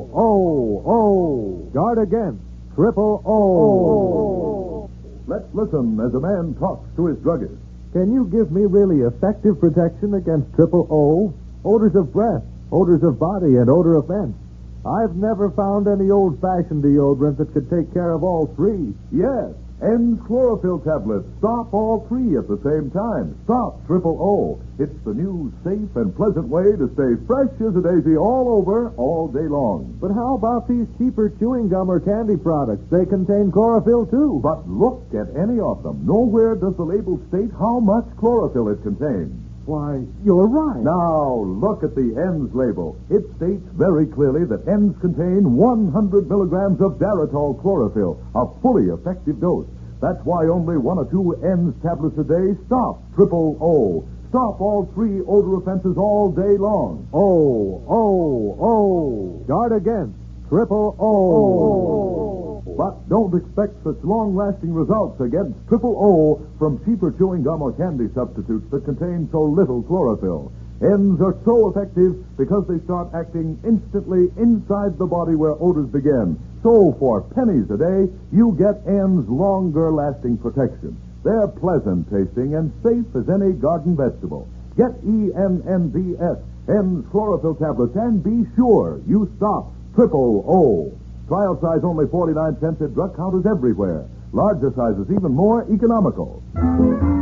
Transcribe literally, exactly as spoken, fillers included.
O, O. Guard against Triple O. Let's listen as a man talks to his druggist. Can you give me really effective protection against Triple O? Odors of breath, odors of body, and odor of fence. I've never found any old-fashioned deodorant that could take care of all three. Yes, N's chlorophyll tablets stop all three at the same time. Stop Triple O. It's the new, safe, and pleasant way to stay fresh as a daisy all over, all day long. But how about these cheaper chewing gum or candy products? They contain chlorophyll, too. But look at any of them. Nowhere does the label state how much chlorophyll it contains. Why, you're right. Now, look at the N's label. It states very clearly that N's contain one hundred milligrams of Daratol chlorophyll, a fully effective dose. That's why only one or two N's tablets a day stop Triple O. Stop all three odor offenses all day long. O, O, O. Guard against Triple O. O. But don't expect such long-lasting results against Triple O from cheaper chewing gum or candy substitutes that contain so little chlorophyll. N's are so effective because they start acting instantly inside the body where odors begin. So for pennies a day, you get N's longer-lasting protection. They're pleasant tasting and safe as any garden vegetable. Get E N N V S, N's chlorophyll tablets, and be sure you stop Triple O. Trial size only forty-nine cents at drug counters everywhere. Larger sizes even more economical.